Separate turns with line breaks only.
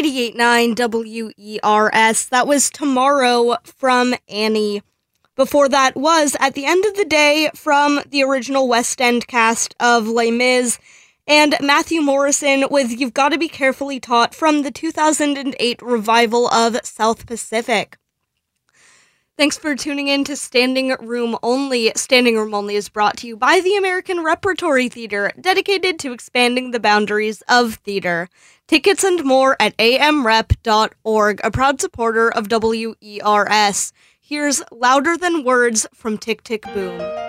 88.9 WERS. That was Tomorrow from Annie. Before that was At the End of the Day from the original West End cast of Les Mis, and Matthew Morrison with You've Gotta Be Carefully Taught from the 2008 revival of South Pacific. Thanks for tuning in to Standing Room Only. Standing Room Only is brought to you by the American Repertory Theater, dedicated to expanding the boundaries of theater. Tickets and more at amrep.org, a proud supporter of WERS. Here's Louder Than Words from Tick Tick Boom.